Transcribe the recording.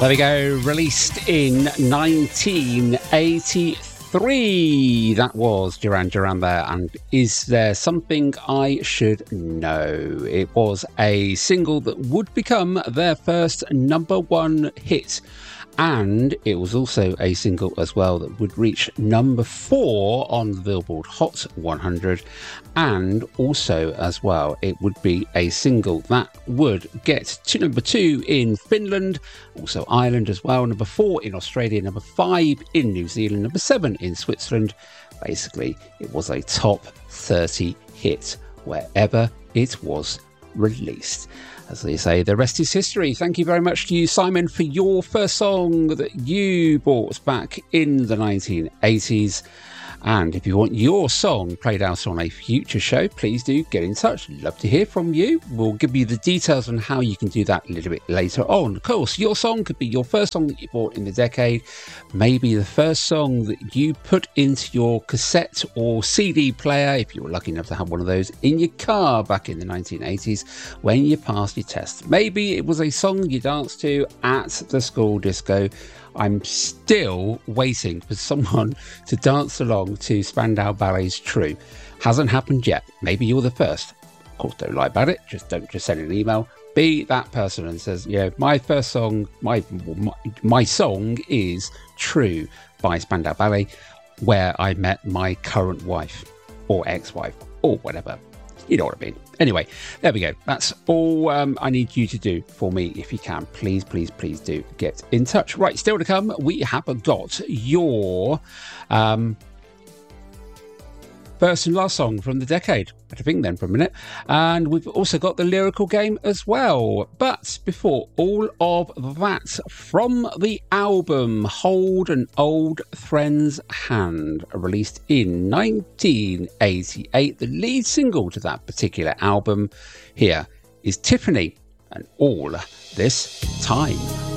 There we go, released in 1983. That was Duran Duran there, and Is There Something I Should Know? It was a single that would become their first number one hit, and it was also a single as well that would reach number 4 on the Billboard Hot 100, and also as well it would be a single that would get to number 2 in Finland, also Ireland as well, number 4 in Australia, number 5 in New Zealand, number 7 in Switzerland. Basically, it was a top 30 hit wherever it was released. As they say, the rest is history. Thank you very much to you, Simon, for your first song that you bought back in the 1980s. And if you want your song played out on a future show, please do get in touch. Love to hear from you. We'll give you the details on how you can do that a little bit later on. Of course, your song could be your first song that you bought in the decade, maybe the first song that you put into your cassette or CD player, if you were lucky enough to have one of those, in your car back in the 1980s when you passed your test. Maybe it was a song you danced to at the school disco. I'm still waiting for someone to dance along to Spandau Ballet's True. Hasn't happened yet. Maybe you're the first. Of course, don't lie about it. Don't just send an email. Be that person and says, yeah, my first song, my song is True by Spandau Ballet, where I met my current wife or ex-wife or whatever. You know what I mean. Anyway, there we go. That's all I need you to do for me. If you can, please, please, please do get in touch. Right, still to come, we have got your first and last song from the decade. I had to think then for a minute. And we've also got the lyrical game as well. But before all of that, from the album Hold an Old Friend's Hand, released in 1988, the lead single to that particular album, here is Tiffany and All This Time.